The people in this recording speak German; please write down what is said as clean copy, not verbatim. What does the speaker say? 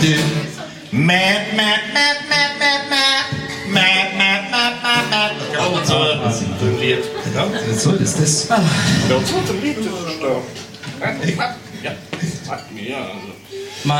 Mad, mad, mad, mad, mad, mad. Mad, mad, mad, mad, mad. Ganz so ein Lied. Ja, so ist das. Ganz so ein Lied. Ja, ja.